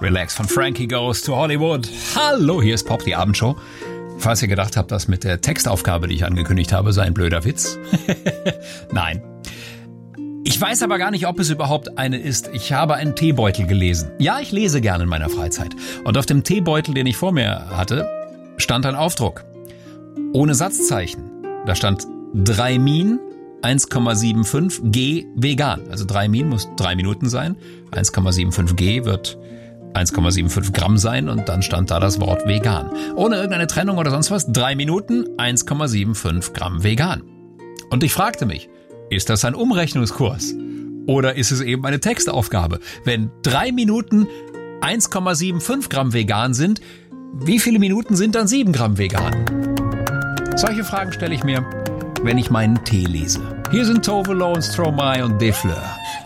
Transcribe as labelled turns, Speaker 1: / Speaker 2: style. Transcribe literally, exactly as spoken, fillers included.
Speaker 1: Relax von Frankie Goes to Hollywood. Hallo, hier ist Pop, die Abendshow. Falls ihr gedacht habt, das mit der Textaufgabe, die ich angekündigt habe, sei ein blöder Witz. Nein. Ich weiß aber gar nicht, ob es überhaupt eine ist. Ich habe einen Teebeutel gelesen. Ja, ich lese gerne in meiner Freizeit. Und auf dem Teebeutel, den ich vor mir hatte, stand ein Aufdruck. Ohne Satzzeichen. Da stand Dreimin eins Komma fünfundsiebzig G vegan. Also Dreimin muss drei Minuten sein. eins Komma fünfundsiebzig G wird eins Komma fünfundsiebzig Gramm sein und dann stand da das Wort vegan. Ohne irgendeine Trennung oder sonst was. Drei Minuten, eins Komma fünfundsiebzig Gramm vegan. Und ich fragte mich, ist das ein Umrechnungskurs? Oder ist es eben eine Textaufgabe? Wenn drei Minuten eins Komma fünfundsiebzig Gramm vegan sind, wie viele Minuten sind dann sieben Gramm vegan? Solche Fragen stelle ich mir, wenn ich meinen Tee lese. Hier sind Tove Lo und Stromae und Defleur.